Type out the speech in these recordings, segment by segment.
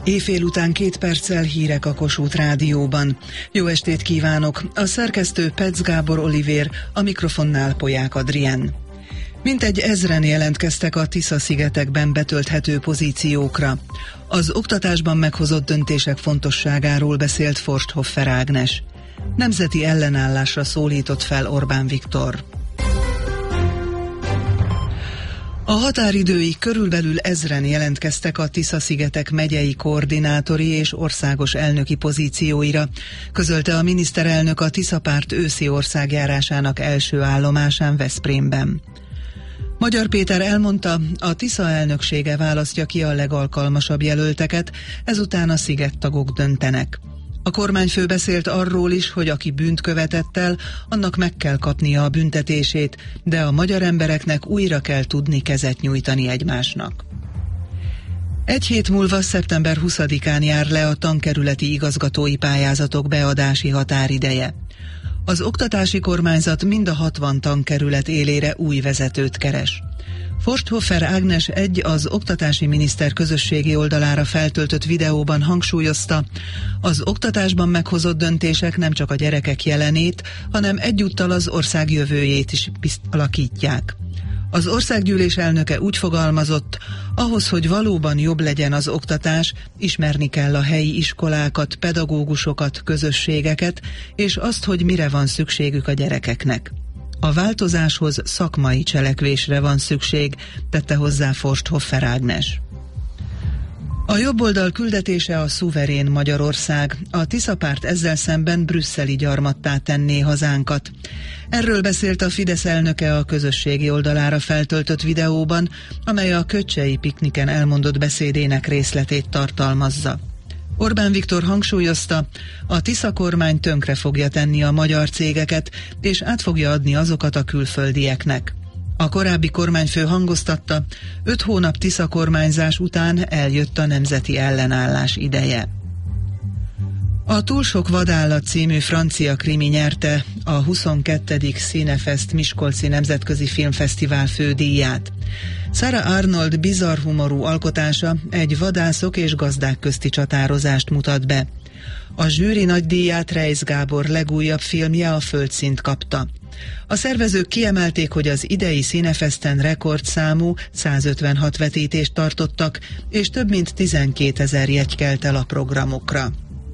Éjfél után 2 perccel hírek a Kossuth Rádióban. Jó estét kívánok! A szerkesztő Petz Gábor Olivér, a mikrofonnál Polyák Adrien. Mintegy 1000-en jelentkeztek a Tisza-szigetekben betölthető pozíciókra. Az oktatásban meghozott döntések fontosságáról beszélt Forsthoffer Ágnes. Nemzeti ellenállásra szólított fel Orbán Viktor. A határidőig körülbelül 1000-en jelentkeztek a Tisza-szigetek megyei koordinátori és országos elnöki pozícióira, közölte a miniszterelnök a Tisza párt őszi országjárásának első állomásán Veszprémben. Magyar Péter elmondta, a Tisza elnöksége választja ki a legalkalmasabb jelölteket, ezután a szigettagok döntenek. A kormányfő beszélt arról is, hogy aki bűnt követett el, annak meg kell kapnia a büntetését, de a magyar embereknek újra kell tudni kezet nyújtani egymásnak. 1 hét múlva, szeptember 20-án jár le a tankerületi igazgatói pályázatok beadási határideje. Az oktatási kormányzat mind a 60 tankerület élére új vezetőt keres. Forsthoffer Ágnes az oktatási miniszter közösségi oldalára feltöltött videóban hangsúlyozta, az oktatásban meghozott döntések nem csak a gyerekek jelenét, hanem egyúttal az ország jövőjét is alakítják. Az országgyűlés elnöke úgy fogalmazott, ahhoz, hogy valóban jobb legyen az oktatás, ismerni kell a helyi iskolákat, pedagógusokat, közösségeket, és azt, hogy mire van szükségük a gyerekeknek. A változáshoz szakmai cselekvésre van szükség, tette hozzá Forsthoffer Ágnes. A jobboldal küldetése a szuverén Magyarország. A Tisza párt ezzel szemben brüsszeli gyarmattá tenné hazánkat. Erről beszélt a Fidesz elnöke a közösségi oldalára feltöltött videóban, amely a Köcsei pikniken elmondott beszédének részletét tartalmazza. Orbán Viktor hangsúlyozta, a Tisza kormány tönkre fogja tenni a magyar cégeket, és át fogja adni azokat a külföldieknek. A korábbi kormányfő hangoztatta, 5 hónap Tisza kormányzás után eljött a nemzeti ellenállás ideje. A Túl sok vadállat című francia krimi nyerte a 22. Cinefest Miskolci Nemzetközi Filmfesztivál fődíját. Sarah Arnold bizarr humorú alkotása egy vadászok és gazdák közti csatározást mutat be. A zsűri nagydíját Reisz Gábor legújabb filmje, A Földszint kapta. A szervezők kiemelték, hogy az idei Cinefesten rekordszámú 156 vetítést tartottak, és több mint 12 000 jegy kelt el a programokra.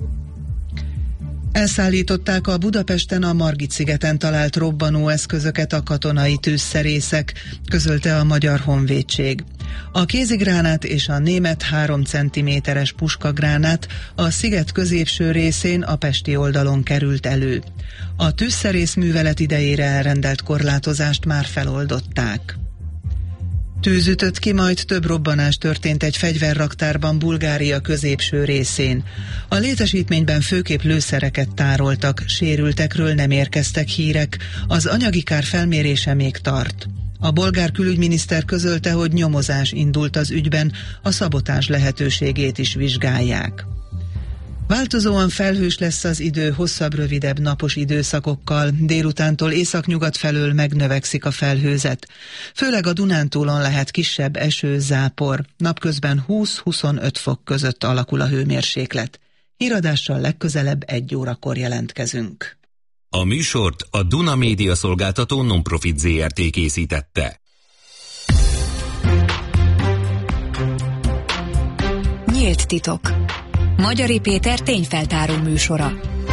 Elszállították a Budapesten a Margit-szigeten talált robbanóeszközöket a katonai tűzszerészek, közölte a Magyar Honvédség. A kézigránát és a német 3 cm-es puskagránát a sziget középső részén a pesti oldalon került elő. A tűzszerész művelet idejére elrendelt korlátozást már feloldották. Tűz ütött ki, majd több robbanás történt egy fegyverraktárban Bulgária középső részén. A létesítményben főképp lőszereket tároltak, sérültekről nem érkeztek hírek, az anyagi kár felmérése még tart. A bolgár külügyminiszter közölte, hogy nyomozás indult az ügyben, a szabotázs lehetőségét is vizsgálják. Változóan felhős lesz az idő, hosszabb-rövidebb napos időszakokkal, délutántól északnyugat felől megnövekszik a felhőzet. Főleg a Dunántúlon lehet kisebb eső, zápor, napközben 20-25 fok között alakul a hőmérséklet. Híradással legközelebb 1 órakor jelentkezünk. A műsort a Duna Média Szolgáltató Non-Profit Zrt. Készítette. Nyílt titok. Magyari Péter tényfeltáró műsora.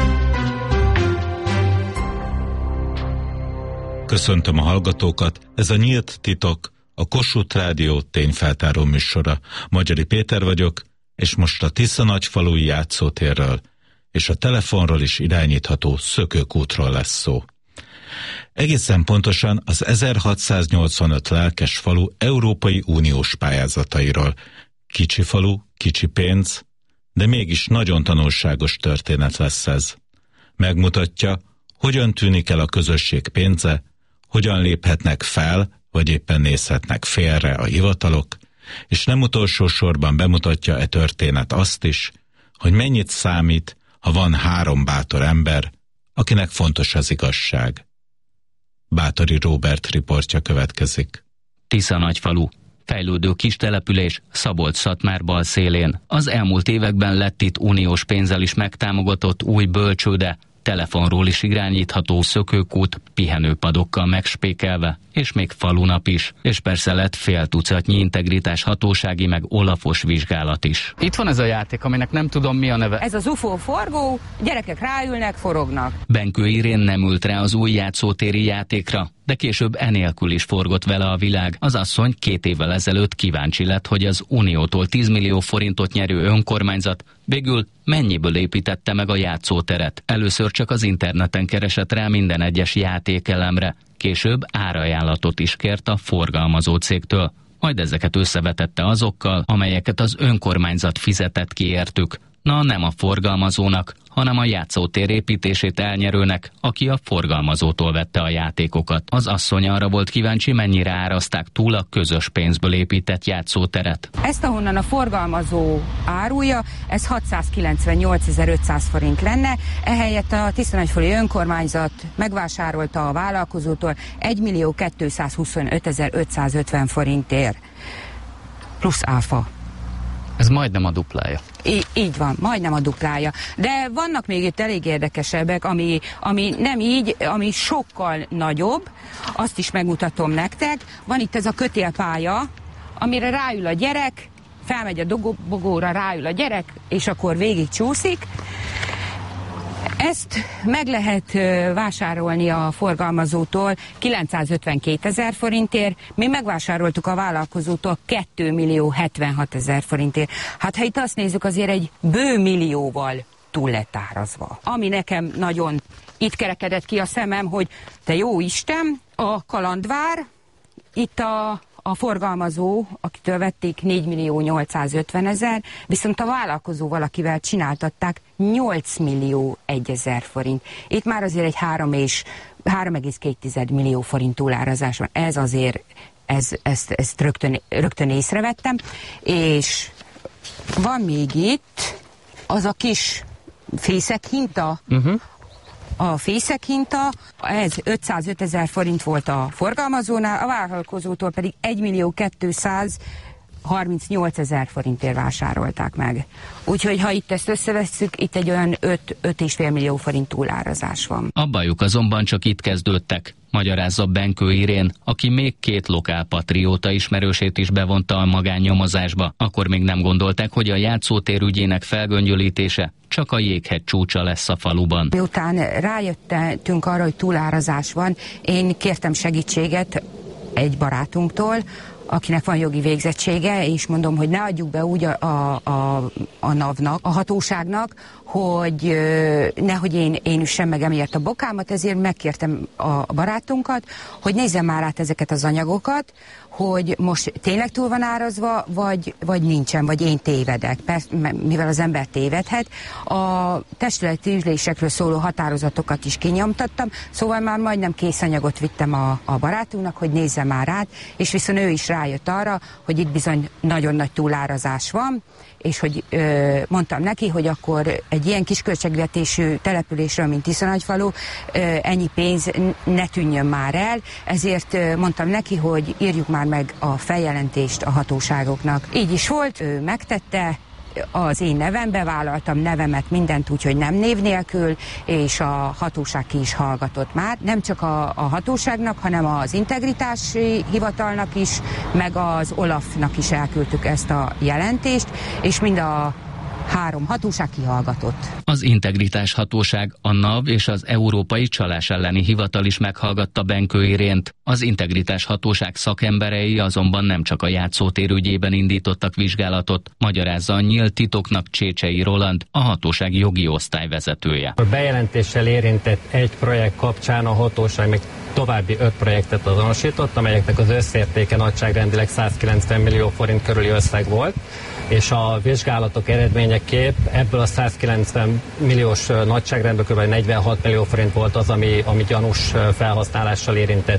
Köszöntöm a hallgatókat, ez a Nyílt titok, a Kossuth Rádió tényfeltáró műsora. Magyari Péter vagyok, és most a Tisza nagyfalui játszótérről és a telefonról is irányítható Szökőkútról lesz szó. Egészen pontosan az 1685 lelkes falu Európai Uniós pályázatairól. Kicsi falu, kicsi pénz, de mégis nagyon tanulságos történet lesz ez. Megmutatja, hogyan tűnik el a közösség pénze, hogyan léphetnek fel, vagy éppen nézhetnek félre a hivatalok, és nem utolsó sorban bemutatja e történet azt is, hogy mennyit számít, ha van 3 bátor ember, akinek fontos az igazság. Báthori Róbert riportja következik. Tisza nagyfalu. fejlődő kistelepülés Szabolcs-Szatmár bal szélén. Az elmúlt években lett itt uniós pénzzel is megtámogatott új bölcsőde, telefonról is irányítható szökőkút, pihenőpadokkal megspékelve, és még falunap is. És persze lett fél tucatnyi integritás hatósági meg olafos vizsgálat is. Itt van ez a játék, aminek nem tudom mi a neve. Ez az UFO forgó, gyerekek ráülnek, forognak. Benkő Irén nem ült rá az új játszótéri játékra, de később enélkül is forgott vele a világ. Az asszony 2 évvel ezelőtt kíváncsi lett, hogy az Uniótól 10 millió forintot nyerő önkormányzat végül mennyiből építette meg a játszóteret. Először csak az interneten keresett rá minden egyes játékelemre, később árajánlatot is kért a forgalmazó cégtől. Majd ezeket összevetette azokkal, amelyeket az önkormányzat fizetett ki értük. Na, nem a forgalmazónak, hanem a játszótér építését elnyerőnek, aki a forgalmazótól vette a játékokat. Az asszony arra volt kíváncsi, mennyire árazták túl a közös pénzből épített játszóteret. Ezt, ahonnan a forgalmazó árulja, ez 698.500 forint lenne, ehelyett a Tiszanagyfalu önkormányzat megvásárolta a vállalkozótól 1.225.550 forintért, plusz áfa. Ez majdnem a duplája. Így van, majdnem a duplája. De vannak még itt elég érdekesebbek, ami nem így, ami sokkal nagyobb, azt is megmutatom nektek. Van itt ez a kötélpálya, amire ráül a gyerek, felmegy a dobogóra, ráül a gyerek, és akkor végig csúszik. Ezt meg lehet vásárolni a forgalmazótól 952.000 forintért, mi megvásároltuk a vállalkozótól 2.076.000 forintért. Hát ha itt azt nézzük, azért egy bő millióval túl lett árazva. Ami nekem nagyon itt kerekedett ki a szemem, hogy te jó Isten, a kalandvár, itt a forgalmazó, akitől vették 4.850.000, viszont a vállalkozó valakivel csináltatták 8.001.000 forint. Itt már azért egy 3,2 millió forint túlárazás van. Ez azért, ezt rögtön észrevettem. És van még itt az a kis fészekhinta, A fészekhinta, ez 505.000 forint volt a forgalmazónál, a vállalkozótól pedig 1.238.000 forintért vásárolták meg. Úgyhogy ha itt ezt összevesszük, itt egy olyan 5,5 millió forint túlárazás van. A bajok azonban csak itt kezdődtek, magyarázza Benkő Irén, aki még 2 lokálpatrióta ismerősét is bevonta a magánnyomozásba. Akkor még nem gondolták, hogy a játszótér ügyének felgöngyölítése csak a jéghegy csúcsa lesz a faluban. Miután rájöttünk arra, hogy túlárazás van, én kértem segítséget egy barátunktól, akinek van jogi végzettsége, és mondom, hogy ne adjuk be úgy a NAV-nak, a hatóságnak, hogy nehogy én üssem meg emiatt a bokámat, ezért megkértem a barátunkat, hogy nézzem már át ezeket az anyagokat, hogy most tényleg túl van árazva, vagy nincsen, vagy én tévedek. Persze, mivel az ember tévedhet. A testületi ülésekről szóló határozatokat is kinyomtattam, szóval már majdnem kész anyagot vittem a barátunknak, hogy nézze már át, és viszont ő is rájött arra, hogy itt bizony nagyon nagy túlárazás van, és hogy mondtam neki, hogy akkor egy ilyen kisköltségvetésű településről, mint Tiszanagyfalu, ennyi pénz ne tűnjön már el, ezért mondtam neki, hogy írjuk már meg a feljelentést a hatóságoknak. Így is volt, ő megtette, az én nevembe vállaltam nevemet, mindent úgy, hogy nem név nélkül, és a hatóság ki is hallgatott már. Nem csak a hatóságnak, hanem az integritási hivatalnak is, meg az Olafnak is elküldtük ezt a jelentést, és mind a 3 hatóság kihallgatott. Az Integritás Hatóság, a NAV és az Európai Csalás elleni Hivatal is meghallgatta Benkő Irént. Az Integritás Hatóság szakemberei azonban nem csak a játszótér ügyében indítottak vizsgálatot, magyarázza a Nyílt Titoknak Csécsei Roland, a hatóság jogi osztály vezetője. A bejelentéssel érintett egy projekt kapcsán a hatóság még további 5 projektet azonosított, amelyeknek az összértéke nagyságrendileg 190 millió forint körüli összeg volt, és a vizsgálatok eredményeképp ebből a 190 milliós nagyságrendből kb. 46 millió forint volt az, ami gyanús felhasználással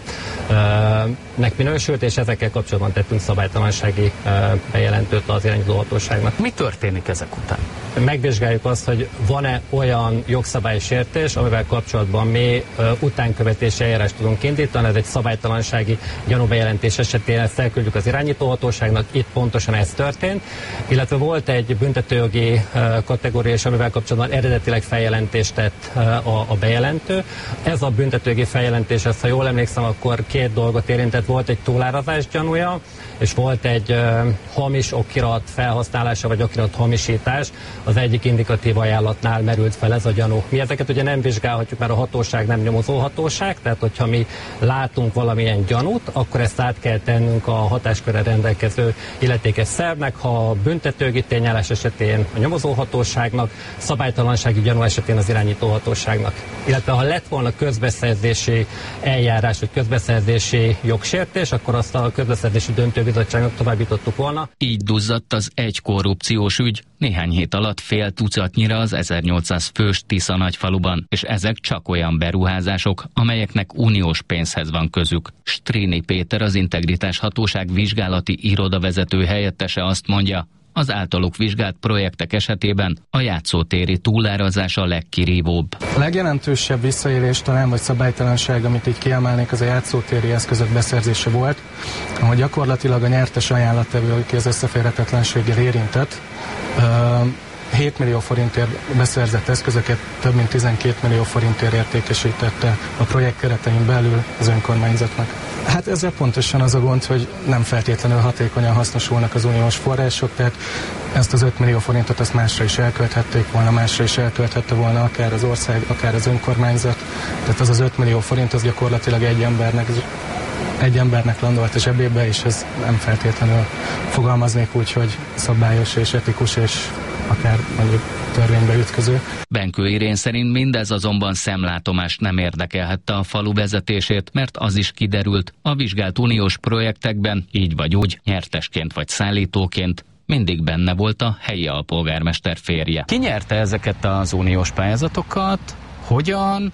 érintettnek minősült, és ezekkel kapcsolatban tettünk szabálytalansági bejelentőt az irányító hatóságnak. Mi történik ezek után? megvizsgáljuk azt, hogy van-e olyan jogszabálysértés, amivel kapcsolatban mi utánkövetési eljárást tudunk indítani. Ez egy szabálytalansági gyanúbejelentés esetén ezt elküldjük az irányítóhatóságnak, itt pontosan ez történt, illetve volt egy büntetőjogi kategória, amivel kapcsolatban eredetileg feljelentést tett a bejelentő. Ez a büntetőjogi feljelentés, ha jól emlékszem, akkor két dolgot érintett, volt egy túlárazás gyanúja, és volt egy hamis okirat felhasználása, vagy okirat hamisítás. Az egyik indikatív ajánlatnál merült fel ez a gyanú. Mi ezeket ugye nem vizsgálhatjuk, mert a hatóság nem nyomozó hatóság, tehát hogyha mi látunk valamilyen gyanút, akkor ezt át kell tennünk a hatáskörre rendelkező illetékes szervnek, ha büntetőjogi tényállás esetén a nyomozó hatóságnak, szabálytalansági gyanú esetén az irányító hatóságnak. Illetve ha lett volna közbeszerzési eljárás, vagy közbeszerzési jogsértés, akkor azt a közbeszerzési döntőbizottságnak továbbítottuk volna. Így duzzadt az egy korrupciós ügy néhány hét alatt fél tucatnyira az 1800 fős Tisza-Nagyfaluban, és ezek csak olyan beruházások, amelyeknek uniós pénzhez van közük. Strini Péter, az Integritás Hatóság vizsgálati irodavezető helyettese azt mondja, az általuk vizsgált projektek esetében a játszótéri túlárazás a legkirívóbb. A legjelentősebb visszaélés talán, vagy szabálytalanság, amit így kiemelnék, az a játszótéri eszközök beszerzése volt, ahol gyakorlatilag a nyertes ajánlattevő, aki az összeférhetetlenséggel érintett, 7 millió forintért beszerzett eszközöket több mint 12 millió forintért értékesítette a projekt keretein belül az önkormányzatnak. Hát ezzel pontosan az a gond, hogy nem feltétlenül hatékonyan hasznosulnak az uniós források, tehát ezt az 5 millió forintot azt másra is elkölthették volna, másra is elkölthette volna akár az ország, akár az önkormányzat. Tehát az 5 millió forint az gyakorlatilag egy embernek landolt a zsebébe, és ez nem feltétlenül fogalmaznék úgy, hogy szabályos és etikus és akár mondjuk törvénybe ütköző. Benkő Irén szerint mindez azonban szemlátomást nem érdekelhette a falu vezetését, mert az is kiderült, a vizsgált uniós projektekben így vagy úgy, nyertesként vagy szállítóként mindig benne volt a helyi alpolgármester férje. Ki nyerte ezeket az uniós pályázatokat? Hogyan?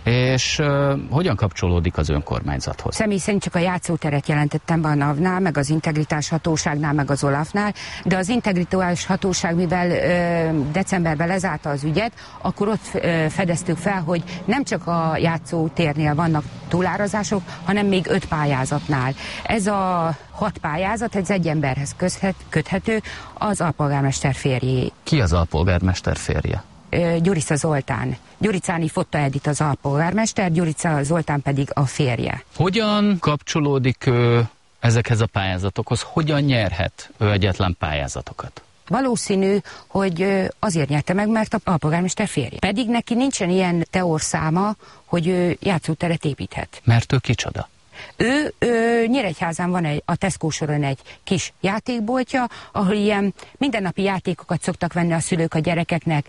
És hogyan kapcsolódik az önkormányzathoz? Személy szerint csak a játszóteret jelentettem be a NAV-nál, meg az Integritás Hatóságnál, meg az OLAF-nál, de az Integritás Hatóság, mivel decemberben lezárta az ügyet, akkor ott fedeztük fel, hogy nem csak a játszótérnél vannak túlárazások, hanem még 5 pályázatnál. Ez a 6 pályázat, ez egy emberhez köthető, az alpolgármester férjé. Ki az alpolgármester férje? Gyurica Zoltán. Gyuricáni Fotta Edit az alpolgármester, Gyurica Zoltán pedig a férje. Hogyan kapcsolódik ő ezekhez a pályázatokhoz? Hogyan nyerhet ő egyetlen pályázatokat? Valószínű, hogy azért nyerte meg, mert a alpolgármester férje. Pedig neki nincsen ilyen teorszáma, hogy ő játszóteret építhet. Mert ő kicsoda? Ő Nyíregyházán van a Tesco soron egy kis játékboltja, ahol ilyen mindennapi játékokat szoktak venni a szülők a gyerekeknek,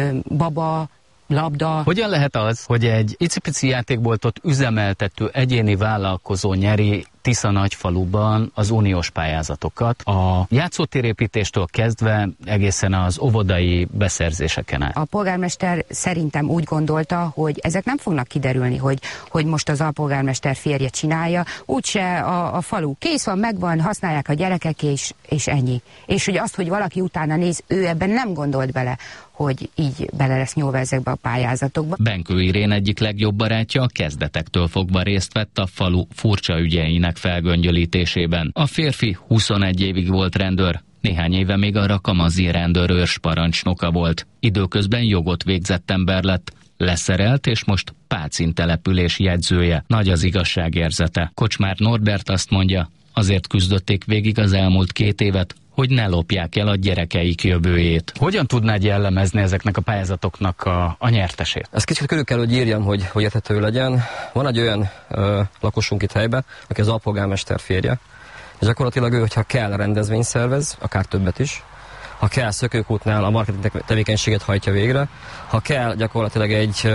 baba, labda. Hogyan lehet az, hogy egy icipici játékboltot üzemeltető egyéni vállalkozó nyeri Tisza-Nagyfaluban az uniós pályázatokat, a játszótérépítéstől kezdve egészen az óvodai beszerzéseken át? A polgármester szerintem úgy gondolta, hogy ezek nem fognak kiderülni, hogy most az alpolgármester férje csinálja, úgyse a falu kész van, megvan, használják a gyerekek, és ennyi. És hogy azt, hogy valaki utána néz, ő ebben nem gondolt bele, hogy így bele lesz nyúlva ezekbe a pályázatokba. Benkő Irén egyik legjobb barátja a kezdetektől fogva részt vett a falu furcsa ügyeinek felgöngyölítésében. A férfi 21 évig volt rendőr, néhány éve még a Rakamazi rendőrőrs parancsnoka volt. Időközben jogot végzett ember lett, leszerelt, és most Pácin település jegyzője. Nagy az igazságérzete. Kocsmár Norbert azt mondja, azért küzdötték végig az elmúlt 2 évet, hogy ne lopják el a gyerekeik jövőjét. Hogyan tudnád jellemezni ezeknek a pályázatoknak a nyertesét? Ezt kicsit körül kell, hogy írjam, hogy érthető legyen. Van egy olyan lakosunk itt helyben, aki az alpolgármester férje, és gyakorlatilag ő, hogyha kell, rendezvényt szervez, akár többet is, ha kell, Szökőkútnál a marketing tevékenységet hajtja végre, ha kell, gyakorlatilag egy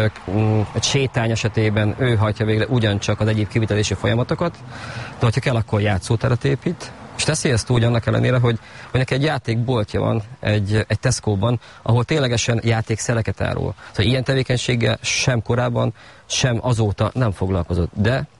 sétány esetében ő hajtja végre ugyancsak az egyéb kivitelési folyamatokat, de ha kell, akkor játszóteret épít, és teszi ezt úgy annak ellenére, hogy neki egy játékboltja van egy Tesco-ban, ahol ténylegesen játékszeleket árul. Szóval ilyen tevékenységgel sem korábban, sem azóta nem foglalkozott. De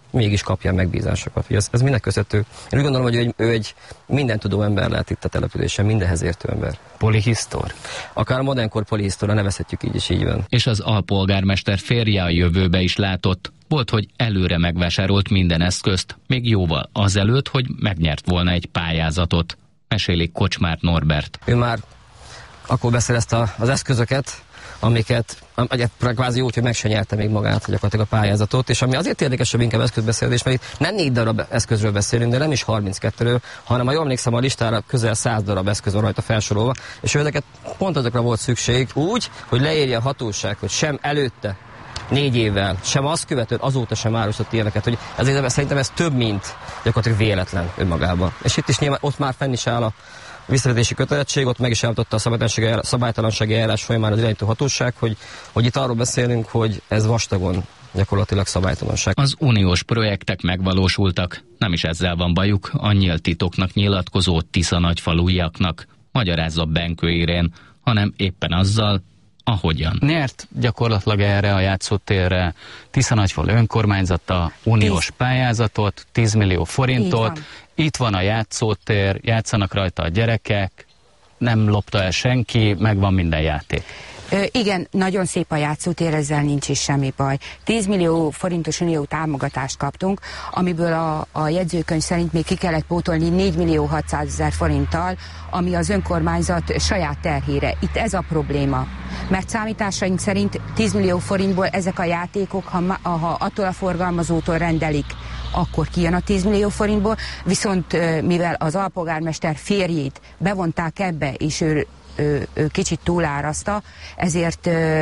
mégis kapja megbízásokat. Ez minek köszönhető? Én úgy gondolom, hogy ő egy mindentudó ember lehet itt a településen, mindenhez értő ember. Polihisztor? Akár a modernkor polihisztorra nevezhetjük, így is így van. És az alpolgármester férje a jövőbe is látott. Volt, hogy előre megvásárolt minden eszközt, még jóval azelőtt, hogy megnyert volna egy pályázatot. Meséli Kocsmár Norbert. Ő már akkor beszerezte az eszközöket, amiket kvázi úgy, hogy meg se nyerte még magát gyakorlatilag a pályázatot, és ami azért érdekesebb inkább eszközbeszerzés, mert itt nem 4 darab eszközről beszélünk, de nem is 32-ről, hanem ha jól emlékszem, a listára közel 100 darab eszköz van rajta felsorolva, és ezeket pont azokra volt szükség úgy, hogy leírja a hatóság, hogy sem előtte 4 évvel, sem azt követően azóta sem árustott ilyeneket, hogy ezért szerintem ez több, mint gyakorlatilag véletlen önmagában. És itt is nyilván ott már fenn is áll a visszavezetési kötelezettség, ott meg is állította a szabálytalansági eljárás folyamán az irányító hatóság, hogy itt arról beszélünk, hogy ez vastagon gyakorlatilag szabálytalanság. Az uniós projektek megvalósultak, nem is ezzel van bajuk a nyílt titoknak nyilatkozó Tisza-Nagyfaluiaknak, magyarázza Benkő Irén, hanem éppen azzal, ahogyan. Nyert gyakorlatilag erre a játszótérre Tisza-Nagyfalu önkormányzata uniós pályázatot, 10 millió forintot. Itt van a játszótér, játszanak rajta a gyerekek, nem lopta el senki, megvan minden játék. Igen, nagyon szép a játszótér, ezzel nincs is semmi baj. 10 millió forintos unió támogatást kaptunk, amiből a jegyzőkönyv szerint még ki kellett pótolni 4 millió 600 000 forinttal, ami az önkormányzat saját terhére. Itt ez a probléma. Mert számításaink szerint 10 millió forintból ezek a játékok, ha attól a forgalmazótól rendelik, akkor kijön a 10 millió forintból, viszont mivel az alpolgármester férjét bevonták ebbe, és ő kicsit túlárazta, ezért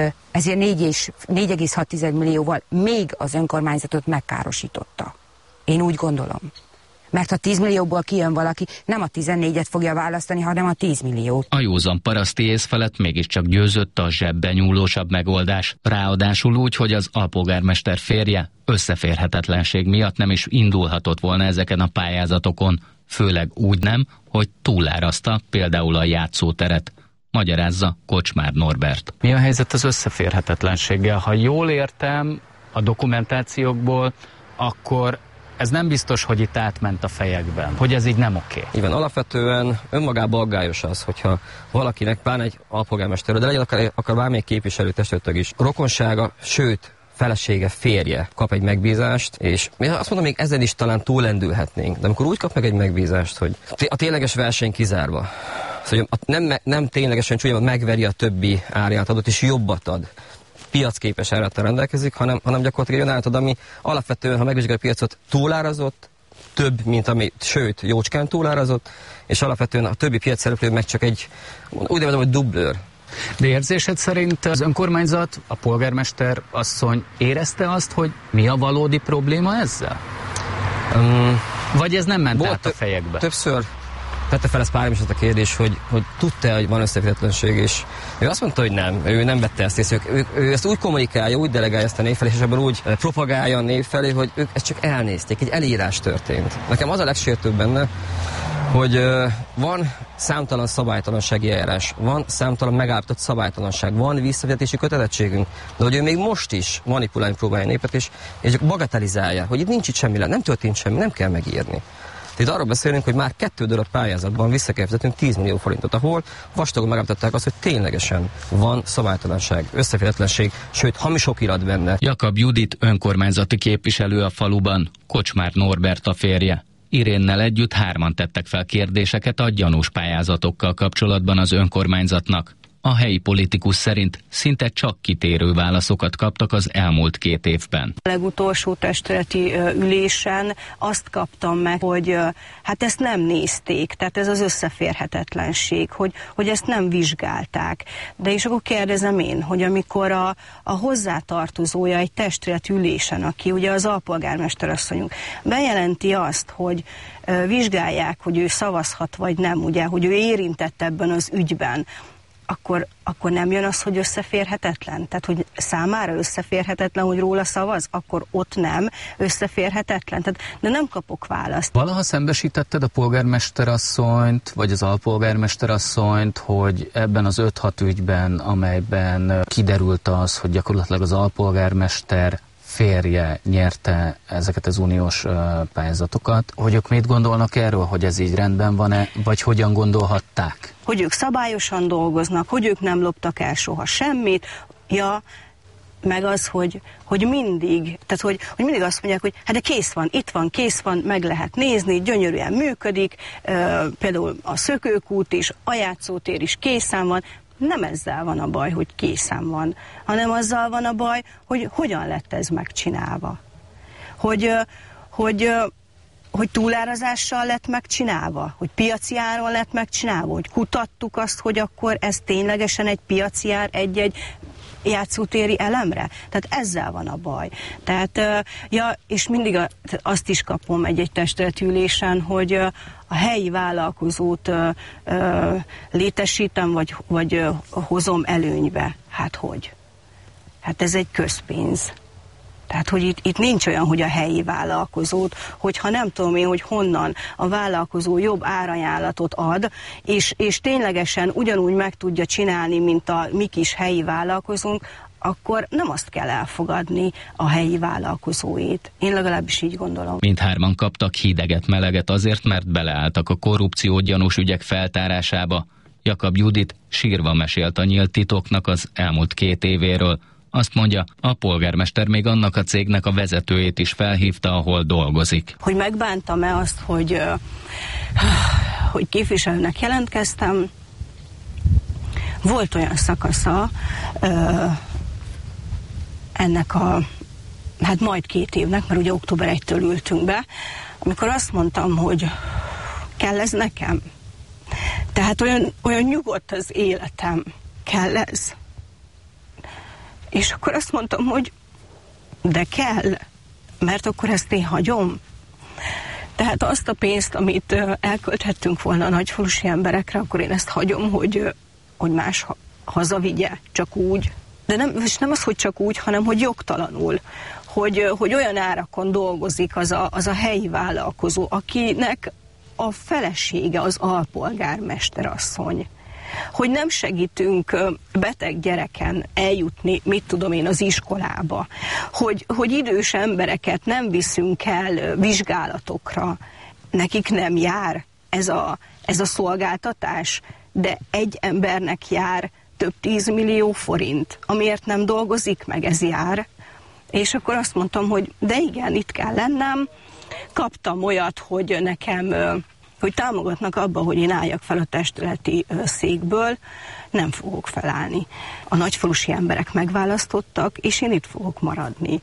4,6 millióval még az önkormányzatot megkárosította. Én úgy gondolom. Mert ha 10 millióból kijön valaki, nem a 14-et fogja választani, hanem a 10 milliót. A józan paraszti ész felett mégiscsak győzött a zsebben nyúlósabb megoldás. Ráadásul úgy, hogy az alpolgármester férje összeférhetetlenség miatt nem is indulhatott volna ezeken a pályázatokon, főleg úgy nem, hogy túlárazta például a játszóteret. Magyarázza Kocsmár Norbert. Mi a helyzet az összeférhetetlenséggel? Ha jól értem a dokumentációkból, akkor ez nem biztos, hogy itt átment a fejekben, hogy ez így nem oké. Igen, alapvetően önmagában aggályos az, hogyha valakinek, pláne egy alpolgármester, de legyen akár bármelyik képviselőtestőtag is, rokonsága, sőt, felesége, férje kap egy megbízást, és én azt mondom, még ezen is talán túllendülhetnénk, de amikor úgy kap meg egy megbízást, hogy a tényleges verseny kizárva, szóval nem ténylegesen csúnyában megveri a többi árját adott, és jobbat ad, piacképes árattal rendelkezik, hanem gyakorlatilag olyan árat ad, ami alapvetően, ha megvizsgálja a piacot, túlárazott, több, mint ami, sőt, jócskán túlárazott, és alapvetően a többi piac szereplő meg csak egy, úgy nevezem, hogy dublőr. De érzésed szerint az önkormányzat, a polgármester asszony érezte azt, hogy mi a valódi probléma ezzel? Vagy ez nem ment át a fejekbe? Többször tette fel ezt pár is a kérdés, hogy tudta, hogy van összeférhetetlenség, és ő azt mondta, hogy nem, ő nem vette ezt észre. Ő ezt úgy kommunikálja, úgy delegálja ezt a név felé, és abban úgy propagálja a név felé, hogy ők ezt csak elnézték, egy elírás történt. Nekem az a legsértőbb benne, hogy van számtalan szabálytalansági eljárás, van számtalan megállapított szabálytalanság, van visszafizetési kötelezettségünk, de hogy ő még most is manipulálni próbálja a népet, és bagatelizálja, hogy itt nincs itt semmi, nem történt semmi, nem kell megírni. Itt arról beszélünk, hogy már 2 darab pályázatban vissza kell fizetnünk 10 millió forintot, ahol vastagon megállapították azt, hogy ténylegesen van szabálytalanság, összeférhetetlenség, sőt hamis okirat benne. Jakab Judit önkormányzati képviselő a faluban, Kocsmár Norbert a férje. Irénnel együtt 3-an tettek fel kérdéseket a gyanús pályázatokkal kapcsolatban az önkormányzatnak. A helyi politikus szerint szinte csak kitérő válaszokat kaptak az elmúlt 2 évben. A legutolsó testületi ülésen azt kaptam meg, hogy hát ezt nem nézték, tehát ez az összeférhetetlenség, hogy ezt nem vizsgálták. De és akkor kérdezem én, hogy amikor a hozzátartozója egy testületi ülésen, aki ugye az alpolgármester asszonyunk, bejelenti azt, hogy vizsgálják, hogy ő szavazhat vagy nem, ugye, hogy ő érintett ebben az ügyben, akkor nem jön az, hogy összeférhetetlen? Tehát, hogy számára összeférhetetlen, hogy róla szavaz, akkor ott nem összeférhetetlen? Tehát, de nem kapok választ. Valaha szembesítetted a polgármesterasszonyt, vagy az alpolgármesterasszonyt, hogy ebben az 5-6 ügyben, amelyben kiderült az, hogy gyakorlatilag az alpolgármester férje nyerte ezeket az uniós pályázatokat. Hogy ők mit gondolnak erről, hogy ez így rendben van-e, vagy hogyan gondolhatták? Hogy ők szabályosan dolgoznak, hogy ők nem loptak el soha semmit, meg az, hogy mindig, tehát hogy mindig azt mondják, hogy hát de kész van, itt van, kész van, meg lehet nézni, gyönyörűen működik, például a szökőkút is, a játszótér is készen van. Nem ezzel van a baj, hogy készen van, hanem azzal van a baj, hogy hogyan lett ez megcsinálva. Hogy túlárazással lett megcsinálva, hogy piaci áron lett megcsinálva, hogy kutattuk azt, hogy akkor ez ténylegesen egy piaci ár egy-egy játszótéri elemre. Tehát ezzel van a baj. Tehát, és mindig azt is kapom egy testületülésen, hogy a helyi vállalkozót létesítem, vagy hozom előnybe. Hát hogy? Hát ez egy közpénz. Tehát, hogy itt nincs olyan, hogy a helyi vállalkozót, hogyha nem tudom én, hogy honnan a vállalkozó jobb árajánlatot ad, és ténylegesen ugyanúgy meg tudja csinálni, mint a mi kis helyi vállalkozónk, akkor nem azt kell elfogadni a helyi vállalkozóét. Én legalábbis így gondolom. Mindhárman kaptak hideget-meleget azért, mert beleálltak a korrupció gyanús ügyek feltárásába. Jakab Judit sírva mesélt a nyílt titoknak az elmúlt 2 évéről. Azt mondja, a polgármester még annak a cégnek a vezetőjét is felhívta, ahol dolgozik. Hogy megbántam-e azt, hogy képviselőnek jelentkeztem, volt olyan szakasza ennek hát majd 2 évnek, mert ugye október 1-től ültünk be, amikor azt mondtam, hogy kell ez nekem? Tehát olyan nyugodt az életem, kell ez? És akkor azt mondtam, hogy de kell, mert akkor ezt én hagyom. Tehát azt a pénzt, amit elkölthettünk volna a nagyfalusi emberekre, akkor én ezt hagyom, hogy más hazavigye, csak úgy. De nem az, hogy csak úgy, hanem hogy jogtalanul. Hogy olyan árakon dolgozik az a helyi vállalkozó, akinek a felesége az alpolgármesterasszony. Hogy nem segítünk beteg gyereken eljutni, mit tudom én, az iskolába. Hogy idős embereket nem viszünk el vizsgálatokra. Nekik nem jár ez a szolgáltatás, de egy embernek jár több 10 millió forint, amiért nem dolgozik meg, ez jár. És akkor azt mondtam, hogy de igen, itt kell lennem. Kaptam olyat, hogy nekem... hogy támogatnak abba, hogy én álljak fel a testületi székből, nem fogok felállni. A nagyfalusi emberek megválasztottak, és én itt fogok maradni.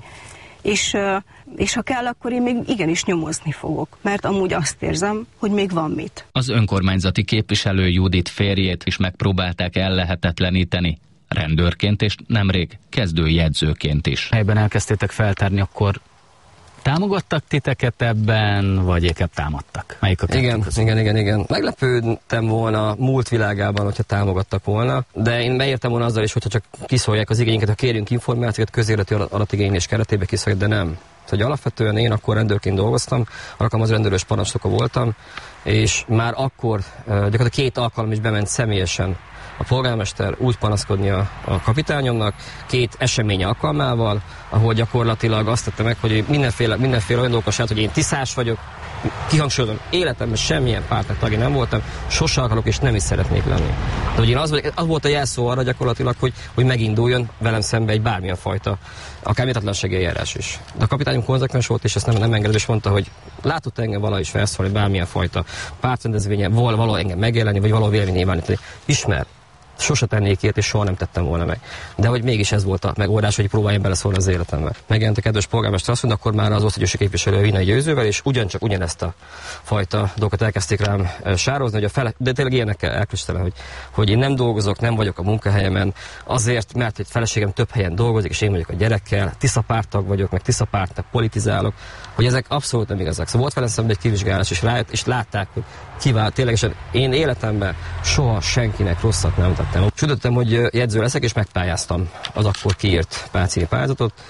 És ha kell, akkor én még igenis nyomozni fogok, mert amúgy azt érzem, hogy még van mit. Az önkormányzati képviselő Judit férjét is megpróbálták ellehetetleníteni, rendőrként és nemrég kezdőjegyzőként is. Helyben elkezdtétek feltárni, akkor támogattak titeket ebben, vagy éppen támadtak? Melyik a Igen. Meglepődtem volna múlt világában, hogyha támogattak volna, de én beértem volna azzal is, hogyha csak kiszolják az igényeket, ha kérjünk információt, közéleti adatigénylés keretében kiszolják, de nem. Hogy alapvetően én akkor rendőrként dolgoztam, alkalmazó rendőrös parancsnoka voltam, és már akkor gyakorlatilag 2 alkalom is bement személyesen a polgármester úgy panaszkodni a kapitányomnak 2 esemény alkalmával, ahol gyakorlatilag azt tette meg, hogy mindenféle olyan dolgos hogy én tiszás vagyok, kihangsúlyozom, életemben semmilyen pártnak tagja nem voltam, sose akarok és nem is szeretnék lenni. De hogy én az volt a jelszó arra gyakorlatilag, hogy meginduljon velem szembe egy bármilyen fajta, akár méltatlansági eljárás is. De a kapitányom konzekvens volt, és ezt nem engedett, és mondta, hogy látott engem valahogy is felszólni bármilyen fajta pártrendezvényen, valahol engem megjelenni, vagy valahol vélemény nyilvánítani. Ismer. Sose tennék ilyet, és soha nem tettem volna meg. De hogy mégis ez volt a megoldás, hogy próbáljam beleszólni az életembe. Megjelent a kedves polgármester azt mondta, akkor már az országgyűlési képviselő Vinai Győzővel, és ugyanezt a fajta dolgokat elkezdték rám sározni, hogy de tényleg ilyenekkel elküzdtem, hogy én nem dolgozok, nem vagyok a munkahelyemen, azért, mert egy feleségem több helyen dolgozik, és én vagyok a gyerekkel, Tiszapárttag vagyok, meg Tiszapártnak politizálok, hogy ezek abszolút nem igazak. Szóval volt velem szemben egy kivizsgálás, és rájött, és látták, hogy ténylegesen én életemben soha senkinek rosszat nem tettem. Csodottam, hogy jegyző leszek, és megpályáztam az akkor kiírt pályázati pályázatot,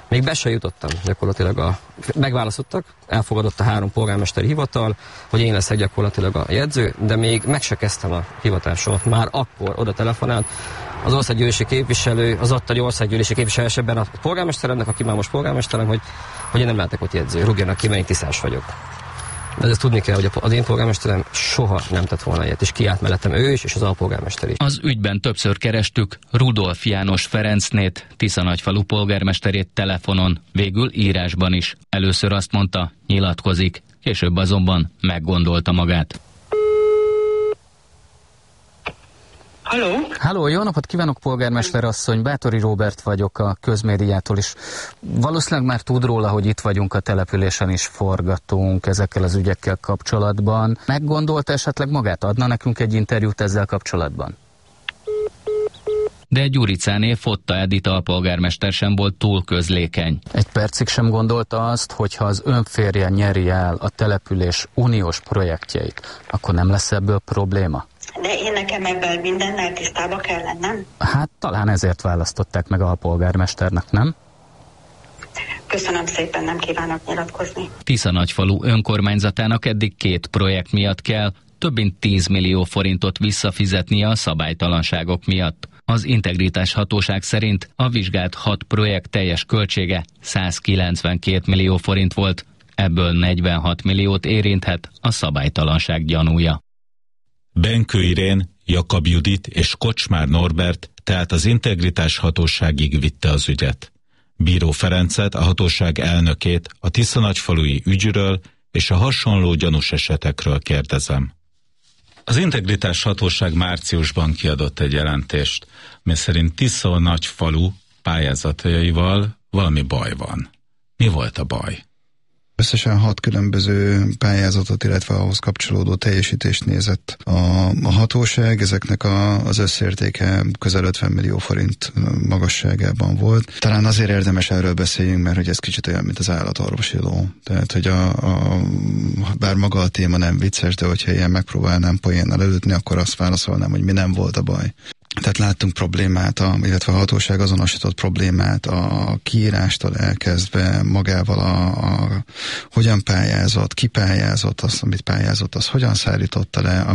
Még be se jutottam gyakorlatilag megválasztottak, elfogadott a 3 polgármesteri hivatal, hogy én leszek gyakorlatilag a jegyző, de még meg se kezdtem a hivatásomat. Már akkor oda telefonált az országgyűlési képviselő, az ottani országgyűlési képviselő, ebben a polgármesteremnek, aki már most polgármesterem, hogy én nem lehetek ott jegyző, rúgjanak ki, mert én tiszás vagyok. De ezt tudni kell, hogy az én polgármesterem soha nem tett volna ilyet, és kiállt mellettem ő is, és az alpolgármester is. Az ügyben többször kerestük Rudolf János Ferencnét, Tiszanagyfalu polgármesterét telefonon, végül írásban is. Először azt mondta, nyilatkozik, később azonban meggondolta magát. Halló, jó napot kívánok, polgármester asszony, Bátori Róbert vagyok a Közmédiától is. Valószínűleg már tud róla, hogy itt vagyunk a településen is forgatunk ezekkel az ügyekkel kapcsolatban. Meggondolta esetleg magát, adna nekünk egy interjút ezzel kapcsolatban? De Gyuricáné Fotta Edita alpolgármester sem volt túl közlékeny. Egy percig sem gondolta azt, hogy ha az önférje nyeri el a település uniós projektjeit, akkor nem lesz ebből probléma? De én nekem ebből mindennel tisztába kell lennem? Hát talán ezért választották meg alpolgármesternek, nem? Köszönöm szépen, nem kívánok nyilatkozni. Tiszanagyfalu önkormányzatának eddig 2 projekt miatt kell több mint 10 millió forintot visszafizetnie a szabálytalanságok miatt. Az Integritás Hatóság szerint a vizsgált 6 projekt teljes költsége 192 millió forint volt, ebből 46 milliót érinthet a szabálytalanság gyanúja. Benkő Irén, Jakab Judit és Kocsmár Norbert tehát az Integritás Hatóságig vitte az ügyet. Bíró Ferencet, a hatóság elnökét a tiszanagyfalui ügyről és a hasonló gyanús esetekről kérdezem. Az Integritás Hatóság márciusban kiadott egy jelentést, mely szerint Tiszanagyfalu pályázataival valami baj van. Mi volt a baj? Összesen 6 különböző pályázatot, illetve ahhoz kapcsolódó teljesítést nézett a hatóság. Ezeknek az összértéke közel 50 millió forint magasságában volt. Talán azért érdemes erről beszéljünk, mert hogy ez kicsit olyan, mint az állatorvosi ló. Tehát, hogy bár maga a téma nem vicces, de hogyha ilyen megpróbálnám poénnal elütni, akkor azt válaszolnám, hogy mi nem volt a baj. Tehát láttunk problémát, illetve a hatóság azonosított problémát a kiírástól elkezdve magával hogyan pályázott, ki pályázott, azt, amit pályázott, az hogyan szállította le,